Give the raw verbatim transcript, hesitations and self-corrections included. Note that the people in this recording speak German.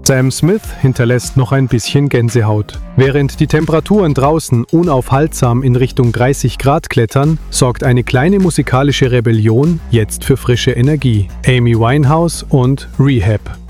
Sam Smith hinterlässt noch ein bisschen Gänsehaut. Während die Temperaturen draußen unaufhaltsam in Richtung dreißig Grad klettern, sorgt eine kleine musikalische Rebellion jetzt für frische Energie. Amy Winehouse und Rehab.